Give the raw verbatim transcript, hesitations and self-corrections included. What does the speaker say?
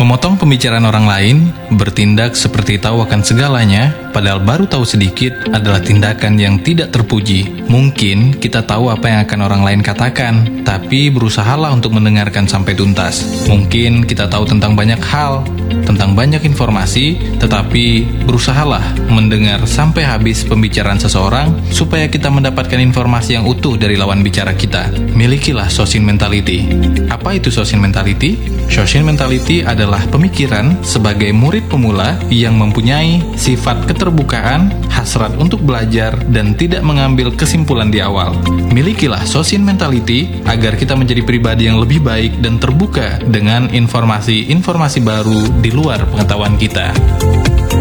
Memotong pembicaraan orang lain, bertindak seperti tahu akan segalanya, padahal baru tahu sedikit, adalah tindakan yang tidak terpuji. Mungkin kita tahu apa yang akan orang lain katakan, tapi berusahalah untuk mendengarkan sampai tuntas. Mungkin kita tahu tentang banyak hal, tentang banyak informasi, tetapi berusahalah mendengar sampai habis pembicaraan seseorang supaya kita mendapatkan informasi yang utuh dari lawan bicara kita. Milikilah Shoshin Mentality. Apa itu Shoshin Mentality? Shoshin Mentality adalah pemikiran sebagai murid pemula yang mempunyai sifat keterbukaan, hasrat untuk belajar, dan tidak mengambil kesimpulan di awal. Milikilah Shoshin Mentality agar kita menjadi pribadi yang lebih baik dan terbuka dengan informasi-informasi baru di luar pengetahuan kita.